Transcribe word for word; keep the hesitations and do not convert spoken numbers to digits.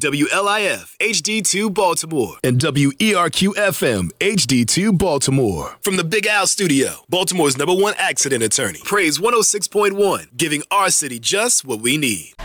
W L I F H D two Baltimore, and W E R Q F M H D two Baltimore. From the Big Al Studio, Baltimore's number one accident attorney. Praise one oh six point one, giving our city just what we need.